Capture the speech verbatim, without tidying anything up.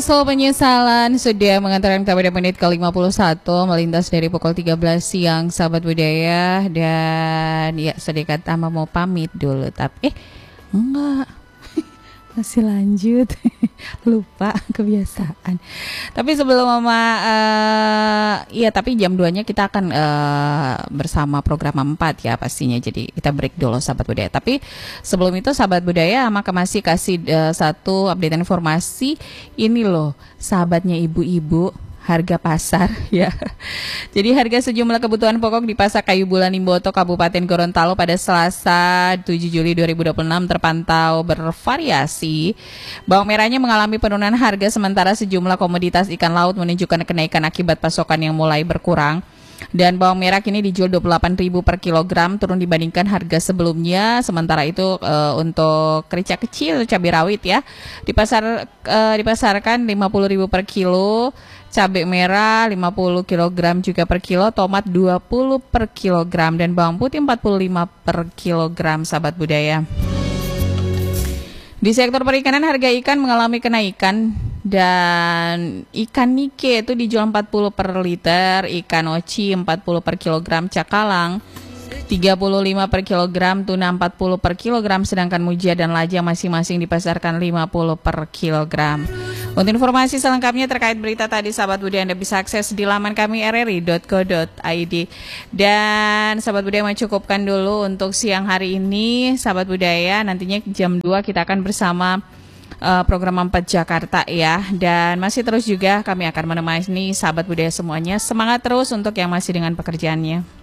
So, penyesalan sudah mengantarkan kita pada menit ke lima puluh satu melintas dari pukul tiga belas siang, sahabat budaya. Dan ya sedikit Ama mau pamit dulu, tapi eh enggak, masih lanjut. Lupa kebiasaan. Tapi sebelum Mama uh, iya tapi jam dua nya kita akan uh, bersama program empat ya pastinya. Jadi kita break dulu sahabat budaya. Tapi sebelum itu sahabat budaya Maka masih kasih uh, satu update informasi. Ini loh sahabatnya ibu-ibu, harga pasar ya. Jadi harga sejumlah kebutuhan pokok di Pasar Kayu Bulan Imboto Kabupaten Gorontalo pada Selasa tujuh Juli dua ribu dua puluh enam terpantau bervariasi. Bawang merahnya mengalami penurunan harga sementara sejumlah komoditas ikan laut menunjukkan kenaikan akibat pasokan yang mulai berkurang. Dan bawang merah kini dijual dua puluh delapan ribu per kilogram, turun dibandingkan harga sebelumnya. Sementara itu e, untuk kerica kecil cabai rawit ya di pasar e, dipasarkan lima puluh ribu per kilo, cabai merah lima puluh kilogram juga per kilo, tomat dua puluh per kilogram dan bawang putih empat puluh lima per kilogram sahabat budaya. Di sektor perikanan harga ikan mengalami kenaikan dan ikan nike itu dijual empat puluh per liter, ikan oci empat puluh per kilogram, cakalang tiga puluh lima per kilogram, tuna empat puluh per kilogram, sedangkan mujia dan lajang masing-masing dipasarkan lima puluh per kilogram. Untuk informasi selengkapnya terkait berita tadi sahabat budaya Anda bisa akses di laman kami r r i dot co dot i d. Dan sahabat budaya mencukupkan dulu untuk siang hari ini sahabat budaya. Nantinya jam dua kita akan bersama uh, program empat Jakarta ya. Dan masih terus juga kami akan menemani sahabat budaya semuanya. Semangat terus untuk yang masih dengan pekerjaannya.